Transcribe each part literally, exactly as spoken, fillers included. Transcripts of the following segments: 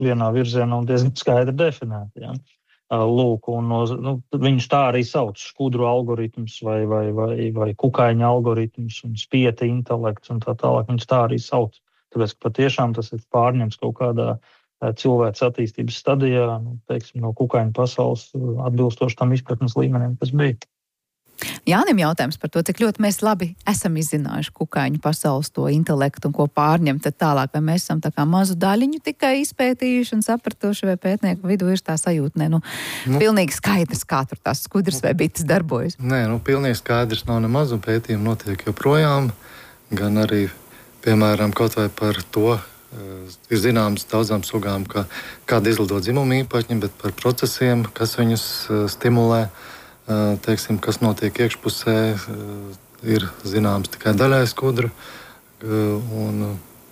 vienā virzienā un diezgan skaidri definēti. Ja? Lūk, un no, nu, viņš tā arī sauc skudru algoritmus vai, vai, vai, vai kukaiņa algoritmus un spieta intelekts un tā tālāk. Viņš tā arī sauc. Tāpēc, ka patiešām tas ir pārņems kaut kādā cilvēks attīstības stadijā, nu, teiksim, no kukaiņa pasaules atbilstoši tam izpratnes līmenim, kas bija. Jānim jautājums par to, cik ļoti mēs labi esam izzinājuši kukaiņu pasaules to intelektu un ko pārņemt tad tālāk, vai mēs esam tā kā mazu daļiņu tikai izpētījuši un sapratuši, vai pētnieku vidū ir tā sajūta, ne, nu, nu, pilnīgi skaidrs, kā tur tās skudras vai bites darbojas. Nē, nu, pilnīgi skaidrs nav nemaz, un pētījumi notiek joprojām, gan arī, piemēram, kaut vai par to, ir zināms daudzām sugām, ka kāda izlido dzimumu īpaņi, bet par procesiem, kas viņus stimulē, teiksim, kas notiek iekšpusē, ir zināms tikai daļai skudru. Un,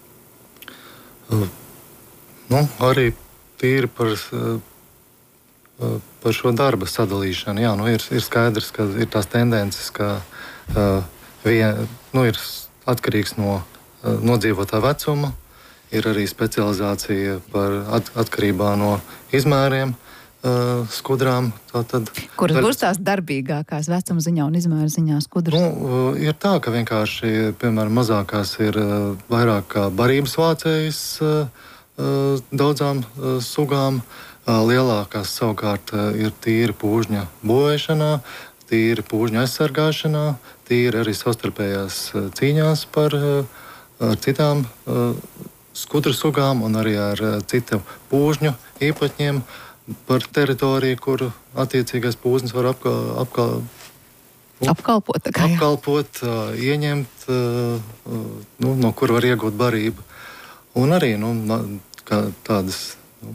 nu, arī tīri par, par šo darba sadalīšanu. Jā, nu, ir, ir skaidrs, ka ir tās tendences, ka vien, nu, ir atkarīgs no nodzīvotā vecuma, ir arī specializācija par at, atkarībā no izmēriem. Uh, skudrām. Tātad, kuras būs tās darbīgākās vecuma ziņā un izmēra ziņā skudras? Nu, ir tā, ka vienkārši, piemēram, mazākās ir uh, vairāk kā barības vācējas uh, daudzām uh, sugām, uh, lielākās savukārt uh, ir tīri pūžņa būvēšanā, tīri pūžņa aizsargāšanā, tīri arī savstarpējās uh, cīņās par uh, citām uh, skudru sugām un arī ar uh, citu pūžņu īpaņiem, par teritoriju, kur attiecīgais pūznis var apka, apka, apkalpot, kā, apkalpot uh, ieņemt, uh, nu, no kur var iegūt barību. Un arī nu, tādas nu,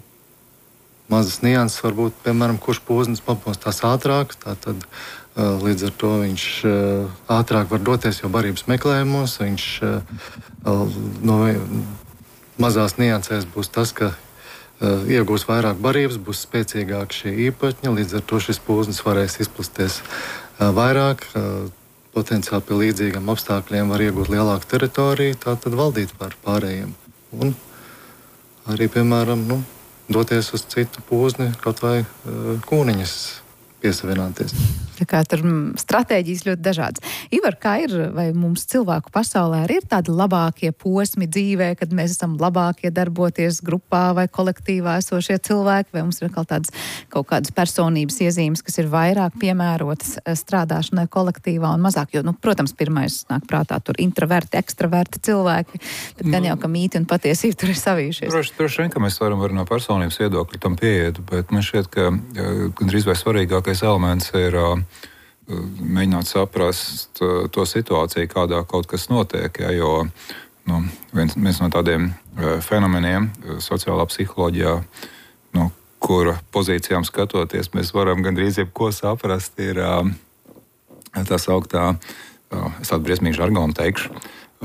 mazas nianses varbūt, piemēram, kurš pūznis pamostās ātrāk, tātad uh, līdz ar to viņš uh, ātrāk var doties jau barības meklējumos, viņš uh, no mazās niansēs būs tas, ka Uh, iegūs vairāk barības, būs spēcīgāk šī īpaņa, līdz ar to šis pūznis varēs izplasties uh, vairāk, uh, potenciāli pie līdzīgiem apstākļiem var iegūt lielāku teritoriju, tā tad valdīt pār pārējiem. Un arī, piemēram, nu, doties uz citu pūzni, kaut vai uh, kūniņas piesavināties. Tā kā tur stratēģijas ļoti dažādas. Ivar, kā ir, vai mums cilvēku pasaulē arī ir tādi labākie posmi dzīvē, kad mēs esam labākie darboties grupā vai kolektīvā esošie cilvēki, vai mums ir kaut tādas, kaut kādas personības iezīmes, kas ir vairāk piemērotas strādāšanai kolektīvā un mazāk, jo, nu, protams, pirmais nāk prātā tur introverti, ekstraverti cilvēki, bet gan jau, ka mīti un patiesība tur ir savījušies. Droši, droši vien, ka mēs varam arī no personības viedokļa tam pieiet, bet man šķiet, ka gandrīz vai svarīgākais elements ir mēģināt saprast to situāciju, kādā kaut kas notiek, ja, jo nu, viens, viens no tādiem fenomeniem sociālā psiholoģijā, no kura pozīcijām skatoties, mēs varam gandrīz jebko saprast, ir tā sauktā, es tādu briesmīgu žargonu teikšu,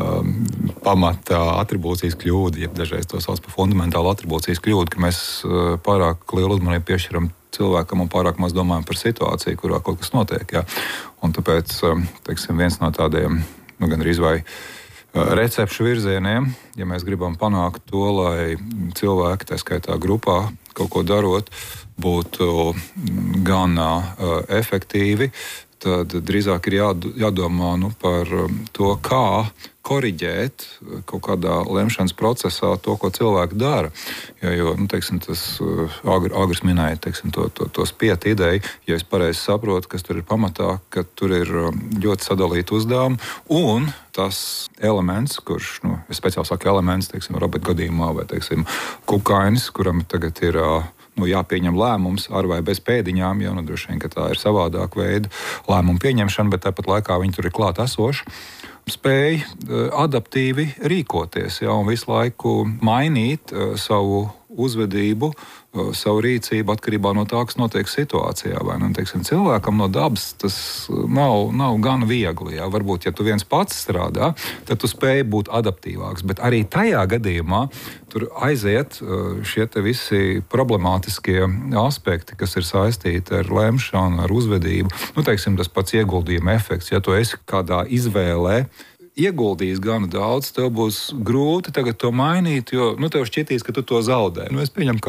pamata atribūcijas kļūda, ja dažreiz to sauc par fundamentālu atribūcijas kļūdu, ka mēs pārāk lielu uzmanību piešķiram cilvēkam un pārāk maz domājam par situāciju, kurā kaut kas notiek. Ja? Un tāpēc, teiksim, viens no tādiem, nu, gandrīz vai recepšu virzieniem, ja mēs gribam panākt to, lai cilvēki, tā skaitā grupā, kaut ko darot, būtu gan uh, efektīvi, tad drīzāk ir jādomā nu, par to, kā koriģēt kaut kādā lemšanas procesā to, ko cilvēki dara. Ja, jo, nu, teiksim, tas Agr, Agrs minēja, teiksim, to, to, to spietu ideju, ja es pareizi saprotu, kas tur ir pamatā, ka tur ir ļoti sadalīti uzdevumi, un tas elements, kurš, nu, es speciāli saku elements, teiksim, Roberta gadījumā, vai, teiksim, kukainis, kuram tagad ir nu, jāpieņem lēmums ar vai bez pēdiņām, jo nu, droši vien, ka tā ir savādāka veida lēmumu pieņemšana, bet tāpat laikā viņi tur ir klāt esoši, spēj adaptīvi rīkoties, ja, un visu laiku mainīt uh, savu uzvedību, uh, savu rīcību atkarībā no tā, kas notiek situācijā. Vai, nu, teiksim, cilvēkam no dabas tas nav, nav gan viegli. Ja. Varbūt, ja tu viens pats strādā, tad tu spēj būt adaptīvāks, bet arī tajā gadījumā tur aiziet šie te visi problemātiskie aspekti, kas ir saistīti ar lemšanu, ar uzvedību. Nu, teiksim, tas pats ieguldījuma efekts. Ja tu esi kādā izvēlē ieguldījis gana daudz, tev būs grūti tagad to mainīt, jo nu, tev šķitīs, ka tu to zaudē. Nu, es pieņemu,